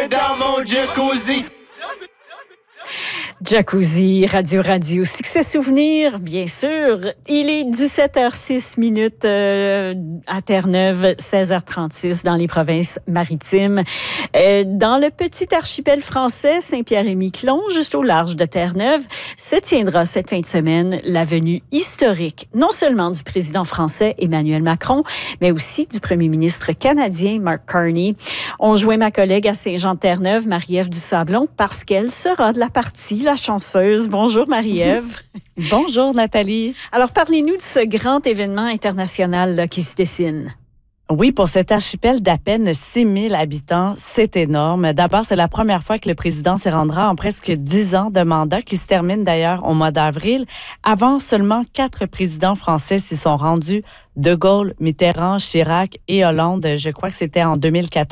dans mon jacuzzi. Jacuzzi, Radio, succès souvenir, bien sûr. Il est 17h06 à Terre-Neuve, 16h36 dans les provinces maritimes. Dans le petit archipel français, Saint-Pierre-et-Miquelon, juste au large de Terre-Neuve, se tiendra cette fin de semaine la venue historique, non seulement du président français Emmanuel Macron, mais aussi du premier ministre canadien Mark Carney. On joint ma collègue à Saint-Jean-de-Terre-Neuve, Marie-Ève Dusablon, parce qu'elle sera de la partie, la chanceuse. Bonjour Marie-Ève. Bonjour Nathalie. Alors parlez-nous de ce grand événement international là, qui se dessine. Oui, pour cet archipel d'à peine 6000 habitants, c'est énorme. D'abord, c'est la première fois que le président s'y rendra en presque 10 ans de mandat, qui se termine d'ailleurs au mois d'avril. Avant, seulement 4 présidents français s'y sont rendus. De Gaulle, Mitterrand, Chirac et Hollande. Je crois que c'était en 2014.